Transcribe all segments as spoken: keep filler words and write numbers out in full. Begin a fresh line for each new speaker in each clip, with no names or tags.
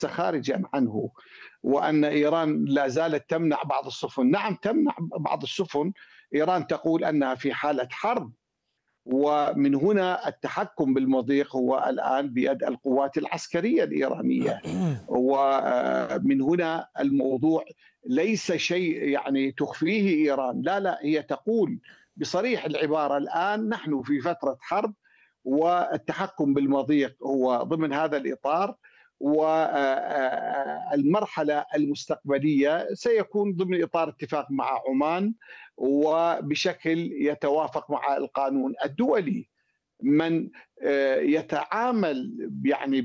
خارجا عنه، وأن إيران لا زالت تمنع بعض السفن. نعم تمنع بعض السفن، إيران تقول أنها في حالة حرب، ومن هنا التحكم بالمضيق هو الآن بيد القوات العسكرية الإيرانية. ومن هنا الموضوع ليس شيء يعني تخفيه إيران، لا لا، هي تقول بصريح العبارة الآن نحن في فترة حرب، والتحكم بالمضيق هو ضمن هذا الإطار، والمرحلة المستقبلية سيكون ضمن إطار اتفاق مع عمان وبشكل يتوافق مع القانون الدولي. من يتعامل يعني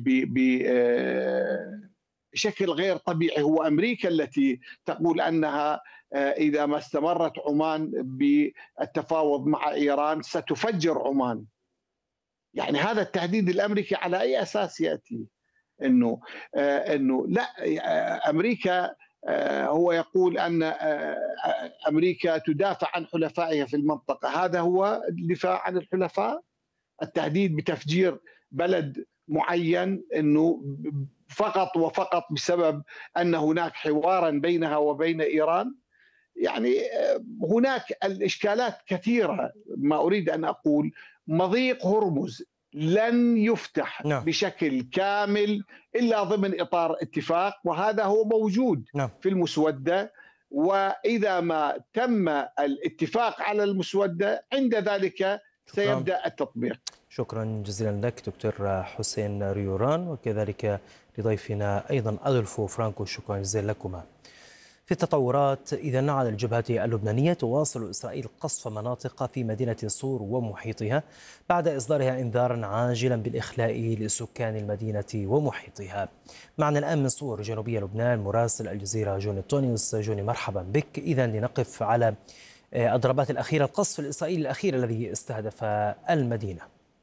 بشكل غير طبيعي هو أمريكا، التي تقول أنها إذا ما استمرت عمان بالتفاوض مع إيران ستفجر عمان. يعني هذا التهديد الأمريكي على أي أساس يأتي؟ إنه إنه لا، أمريكا هو يقول أن أمريكا تدافع عن حلفائها في المنطقة. هذا هو الدفاع عن الحلفاء؟ التهديد بتفجير بلد معين إنه فقط وفقط بسبب أن هناك حوارا بينها وبين إيران؟ يعني هناك الإشكالات كثيرة. ما أريد أن أقول مضيق هرمز لن يفتح
نعم.
بشكل كامل إلا ضمن إطار اتفاق، وهذا هو موجود
نعم.
في المسودة. وإذا ما تم الاتفاق على المسودة عند ذلك سيبدأ التطبيق.
شكرا جزيلا لك دكتور حسين ريوران، وكذلك لضيفنا أيضا أدولفو فرانكو. شكرا جزيلا لكما. في التطورات، إذا على الجبهة اللبنانية تواصل إسرائيل قصف مناطق في مدينة صور ومحيطها بعد إصدارها إنذارا عاجلا بالإخلاء لسكان المدينة ومحيطها. معنا الآن من صور جنوبية لبنان مراسل الجزيرة جوني تونيوس. جوني مرحبا بك. إذا لنقف على الضربات الأخيرة، القصف الإسرائيلي الأخير الذي استهدف المدينة.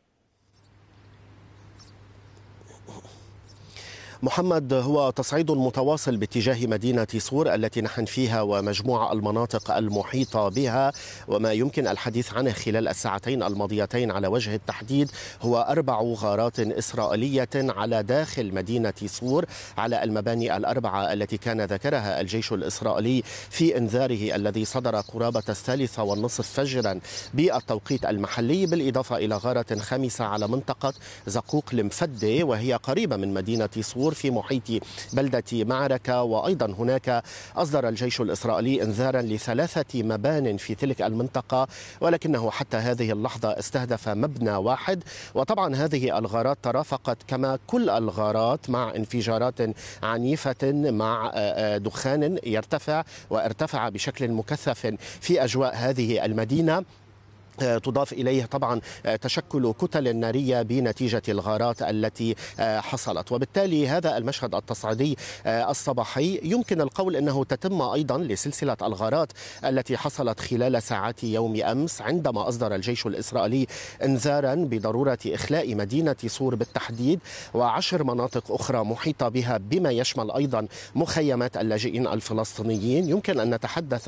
محمد، هو تصعيد متواصل باتجاه مدينة صور التي نحن فيها ومجموعة المناطق المحيطة بها، وما يمكن الحديث عنه خلال الساعتين الماضيتين على وجه التحديد هو أربع غارات إسرائيلية على داخل مدينة صور، على المباني الأربعة التي كان ذكرها الجيش الإسرائيلي في إنذاره الذي صدر قرابة الثالثة والنصف فجرا بالتوقيت المحلي، بالإضافة إلى غارة خامسة على منطقة زقوق المفدة وهي قريبة من مدينة صور في محيط بلدة معركة. وأيضا هناك أصدر الجيش الإسرائيلي إنذارا لثلاثة مبان في تلك المنطقة، ولكنه حتى هذه اللحظة استهدف مبنى واحد. وطبعا هذه الغارات ترافقت كما كل الغارات مع انفجارات عنيفة مع دخان يرتفع وارتفع بشكل مكثف في أجواء هذه المدينة، تضاف إليه طبعا تشكل كتل نارية بنتيجة الغارات التي حصلت. وبالتالي هذا المشهد التصعيدي الصباحي يمكن القول أنه تتم أيضا لسلسلة الغارات التي حصلت خلال ساعات يوم أمس، عندما أصدر الجيش الإسرائيلي إنذارا بضرورة إخلاء مدينة صور بالتحديد وعشر مناطق أخرى محيطة بها، بما يشمل أيضا مخيمات اللاجئين الفلسطينيين. يمكن أن نتحدث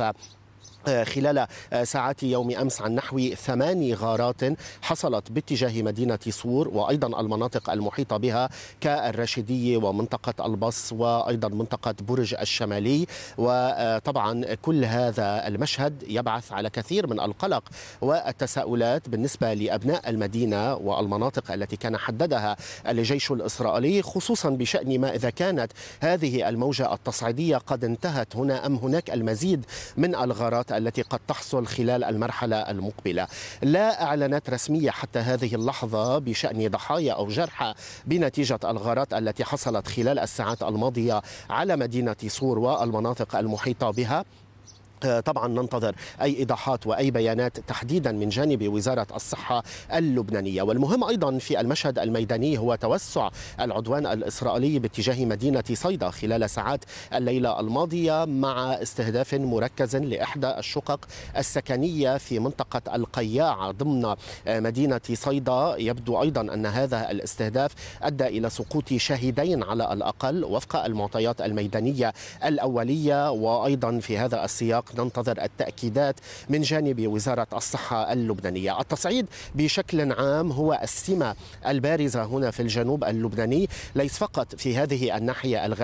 خلال ساعات يوم أمس عن نحو ثماني غارات حصلت باتجاه مدينة صور وأيضا المناطق المحيطة بها كالراشدية ومنطقة البص وأيضا منطقة برج الشمالي. وطبعا كل هذا المشهد يبعث على كثير من القلق والتساؤلات بالنسبة لأبناء المدينة والمناطق التي كان حددها الجيش الإسرائيلي، خصوصا بشأن ما إذا كانت هذه الموجة التصعيدية قد انتهت هنا أم هناك المزيد من الغارات التي قد تحصل خلال المرحلة المقبلة. لا إعلانات رسمية حتى هذه اللحظة بشأن ضحايا أو جرحى بنتيجة الغارات التي حصلت خلال الساعات الماضية على مدينة صور والمناطق المحيطة بها. طبعا ننتظر أي إيضاحات وأي بيانات تحديدا من جانب وزارة الصحة اللبنانية. والمهم أيضا في المشهد الميداني هو توسع العدوان الإسرائيلي باتجاه مدينة صيدا خلال ساعات الليلة الماضية، مع استهداف مركز لإحدى الشقق السكنية في منطقة القياع ضمن مدينة صيدا. يبدو أيضا أن هذا الاستهداف أدى إلى سقوط شاهدين على الأقل وفق المعطيات الميدانية الأولية. وأيضا في هذا السياق الوقت ننتظر التأكيدات من جانب وزارة الصحة اللبنانية. التصعيد بشكل عام هو السمة البارزة هنا في الجنوب اللبناني، ليس فقط في هذه الناحية الغربية